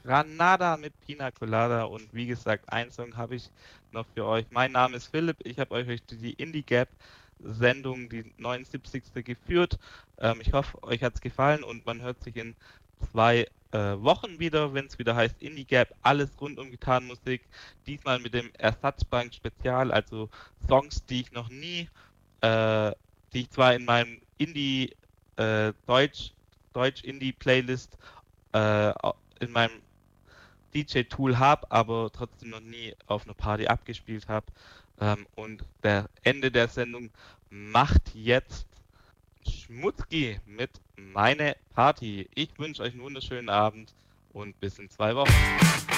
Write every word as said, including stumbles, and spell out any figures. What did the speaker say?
Granada mit Pina Colada und wie gesagt, einen Song habe ich noch für euch. Mein Name ist Philipp, ich habe euch durch die Indie Gap Sendung, die neunundsiebzigste geführt. Ähm, ich hoffe, euch hat es gefallen und man hört sich in zwei äh, Wochen wieder, wenn es wieder heißt Indie Gap, alles rund um Gitarrenmusik. Diesmal mit dem Ersatzbank Spezial, also Songs, die ich noch nie, äh, die ich zwar in meinem Indie äh, Deutsch, Deutsch Indie Playlist äh, in meinem D J-Tool habe, aber trotzdem noch nie auf einer Party abgespielt habe. Ähm, und der Ende der Sendung macht jetzt Schmutzki mit meine Party. Ich wünsche euch einen wunderschönen Abend und bis in zwei Wochen.